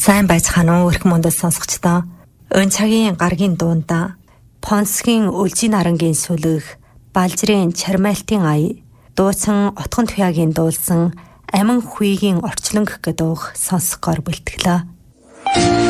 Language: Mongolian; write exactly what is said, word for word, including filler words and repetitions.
Сайн байцгаана уу өрх мөндөд сонсогчдоо. Өн цагийн гаргийн дуунда Понсгийн Үлжийн нарангийн сүлэг, Балжрын Чармайлтын ая, дуусан Отгон Туяагийн дуулсан Амин Хүйгийн орчлон гэх дууг сонсгоор бэлтгэлээ.